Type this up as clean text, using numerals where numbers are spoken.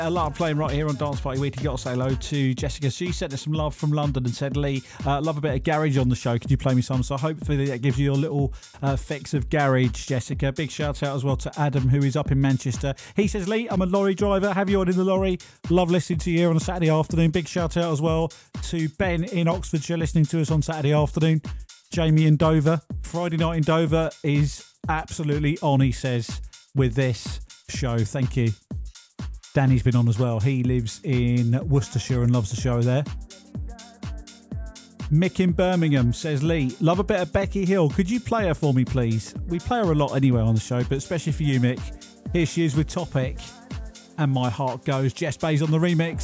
A lot of playing right here on Dance Party Week. You got to say hello to Jessica. She sent us some love from London and said, Lee, love a bit of garage on the show. Could you play me some? So hopefully that gives you a little fix of garage, Jessica. Big shout out as well to Adam, who is up in Manchester. He says, Lee, I'm a lorry driver. Have you on in the lorry? Love listening to you here on a Saturday afternoon. Big shout out as well to Ben in Oxfordshire listening to us on Saturday afternoon. Jamie in Dover. Friday night in Dover is absolutely on, he says, with this show. Thank you. Danny's been on as well. He lives in Worcestershire and loves the show there. Mick in Birmingham says, Lee, love a bit of Becky Hill. Could you play her for me, please? We play her a lot anyway on the show, but especially for you, Mick. Here she is with Topic and My Heart Goes. Jess Bays on the remix.